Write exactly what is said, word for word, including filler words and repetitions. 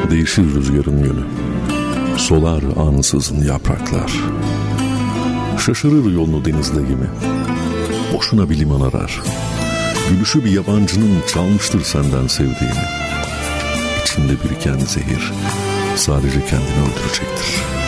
Değişir rüzgarın yönü, solar ansızın yapraklar. Şaşırır yolunu denizde gemi, boşuna bir liman arar. Gülüşü bir yabancının çalmıştır senden sevdiğini. İçinde biriken zehir sadece kendini öldürecektir.